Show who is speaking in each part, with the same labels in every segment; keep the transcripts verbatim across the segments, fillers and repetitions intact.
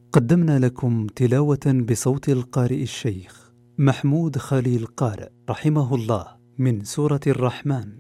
Speaker 1: قدمنا لكم تلاوة بصوت القارئ الشيخ محمود خليل قارئ رحمه الله من سورة الرحمن.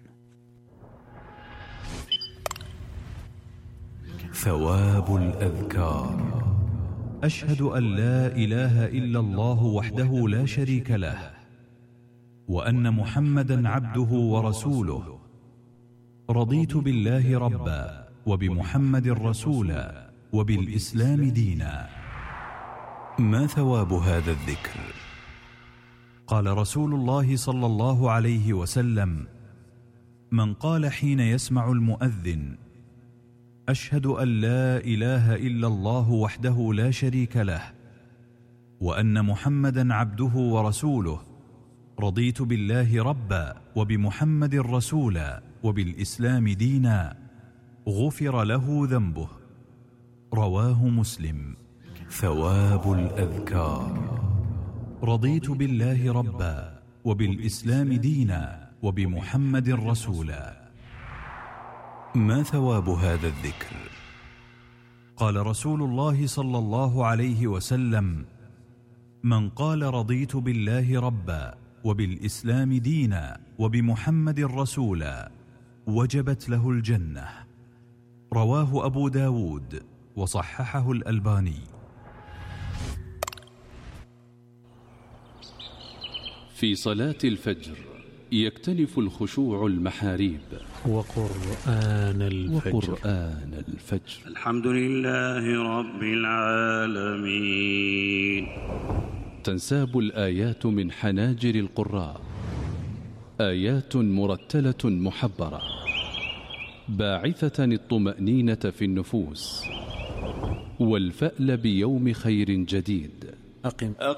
Speaker 2: ثواب الأذكار. أشهد أن لا إله إلا الله وحده لا شريك له، وأن محمدا عبده ورسوله. رضيت بالله ربا، وبمحمد رسولا، وبالإسلام دينا. ما ثواب هذا الذكر؟ قال رسول الله صلى الله عليه وسلم: من قال حين يسمع المؤذن: أشهد أن لا إله إلا الله وحده لا شريك له، وأن محمدا عبده ورسوله، رضيت بالله ربا، وبمحمد رسولا، وبالإسلام دينا، غفر له ذنبه. رواه مسلم. ثواب الأذكار. رضيت بالله ربا، وبالإسلام دينا، وبمحمد رسولا. ما ثواب هذا الذكر؟ قال رسول الله صلى الله عليه وسلم: من قال رضيت بالله ربا، وبالإسلام دينا، وبمحمد رسولا، وجبت له الجنة. رواه أبو داود وصححه الألباني.
Speaker 3: في صلاة الفجر يكتنف الخشوع المحاريب
Speaker 4: وقرآن الفجر,
Speaker 3: وقرآن الفجر.
Speaker 5: الحمد لله رب العالمين.
Speaker 3: تنساب الآيات من حناجر القراء، آيات مرتلة محبرة باعثة الطمأنينة في النفوس والفأل بيوم خير جديد.
Speaker 4: أقم
Speaker 5: أقم